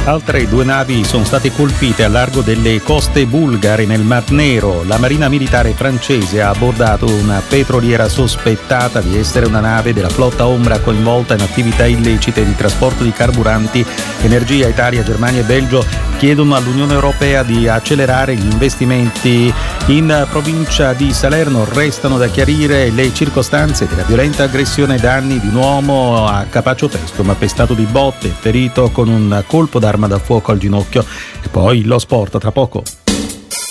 Altre 2 navi sono state colpite al largo delle coste bulgare nel Mar Nero. La marina militare francese ha abbordato una petroliera sospettata di essere una nave della flotta ombra coinvolta in attività illecite di trasporto di carburanti. Energia, Italia, Germania e Belgio chiedono all'Unione Europea di accelerare gli investimenti. In provincia di Salerno restano da chiarire le circostanze della violenta aggressione ai danni di un uomo a Capacio Pestum, appestato di botte, ferito con un colpo d'arma da fuoco al ginocchio. E poi lo sport tra poco.